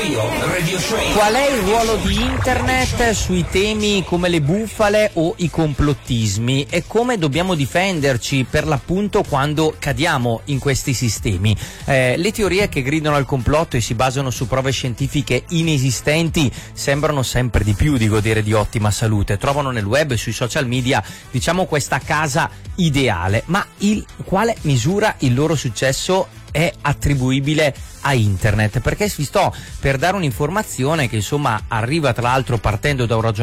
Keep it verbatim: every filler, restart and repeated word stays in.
Radio Show. Qual è il ruolo di internet sui temi come le bufale o i complottismi e come dobbiamo difenderci per l'appunto quando cadiamo in questi sistemi? Eh, le teorie che gridano al complotto e si basano su prove scientifiche inesistenti sembrano sempre di più di godere di ottima salute. Trovano nel web e sui social media, diciamo, questa casa ideale, ma il quale misura il loro successo è attribuibile a internet? Perché vi sto per dare un'informazione che insomma arriva tra l'altro partendo da un ragionamento